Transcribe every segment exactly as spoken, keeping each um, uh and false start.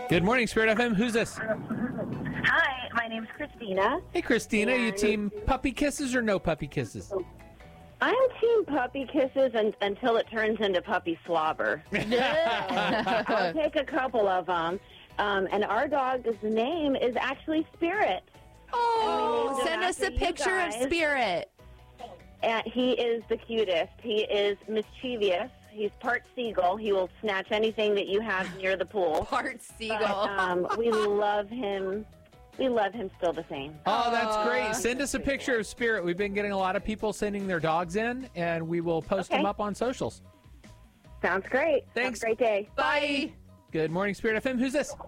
Good morning, Spirit F M. Who's this? Hi, my name's Christina. Hey, Christina. You And- team puppy kisses or no puppy kisses? I'm team puppy kisses un- until it turns into puppy slobber. I'll take a couple of them. Um, and our dog's name is actually Spirit. Oh, And we named him send us a after you picture of guys. Spirit. And he is the cutest. He is mischievous. He's part seagull. He will snatch anything that you have near the pool. Part seagull. Um, we love him. We love him still the same. Oh, that's great. Send us a picture of Spirit. We've been getting a lot of people sending their dogs in, and we will post Okay. them up on socials. Sounds great. Thanks. Have a great day. Bye. Good morning, Spirit F M. Who's this?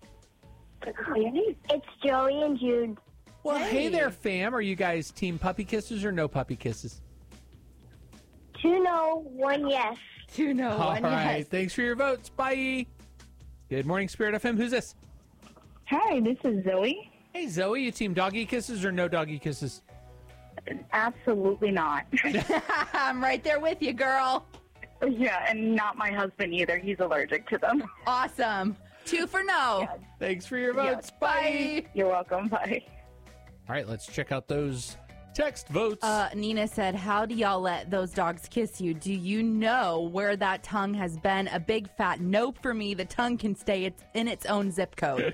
It's Joey and Jude. Well, hey, Hey. there, fam. Are you guys team puppy kisses or no puppy kisses? Two no, one yes. Two no All one. right. Yes. Thanks for your votes. Bye. Good morning, Spirit F M. Who's this? Hi, this is Zoe. Hey, Zoe. You team doggy kisses or no doggy kisses? Absolutely not. I'm right there with you, girl. Yeah, and not my husband either. He's allergic to them. Awesome. Two for no. Thanks for your votes. Bye. You're welcome. Bye. All right. Let's check out those text votes. Uh, Nina said, how do y'all let those dogs kiss you? Do you know where that tongue has been? A big fat nope for me. The tongue can stay it's in its own zip code.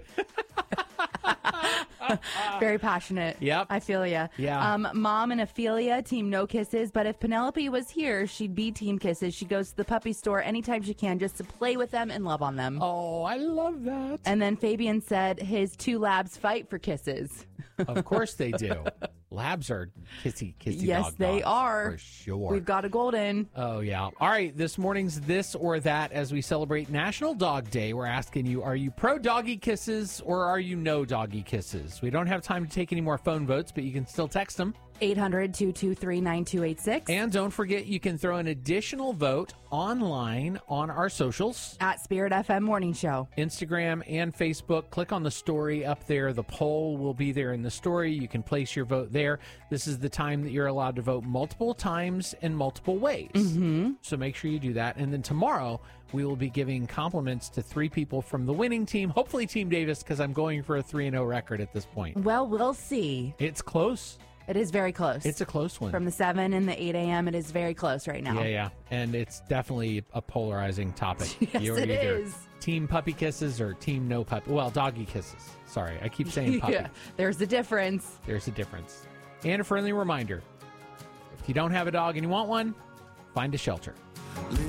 Very passionate. Yep. I feel ya. Yeah. Um, Mom and Ophelia, team no kisses. But if Penelope was here, she'd be team kisses. She goes to the puppy store anytime she can just to play with them and love on them. oh, I love that. And then Fabian said his two labs fight for kisses. Of course they do. Labs are kissy, kissy Yes, dog they dogs, are. For sure. We've got a golden. Oh, yeah. All right. This morning's This or That as we celebrate National Dog Day. We're asking you, are you pro doggy kisses or are you no doggy kisses? We don't have time to take any more phone votes, but you can still text them. eight hundred, two two three, nine two eight six. And don't forget, you can throw an additional vote online on our socials, At Spirit F M Morning Show. Instagram and Facebook. Click on the story up there. The poll will be there in the story. You can place your vote there. This is the time that you're allowed to vote multiple times in multiple ways. Mm-hmm. So make sure you do that. And then tomorrow, we will be giving compliments to three people from the winning team, hopefully Team Davis, because I'm going for a three and oh record at this point. Well, we'll see. It's close. It is very close. It's a close one. From the seven and the eight a.m., it is very close right now. Yeah, yeah. And it's definitely a polarizing topic. Yes, You're it either is. team puppy kisses or team no puppy. Well, doggy kisses. Sorry, I keep saying puppy. Yeah, there's a difference. There's a difference. And a friendly reminder, if you don't have a dog and you want one, find a shelter.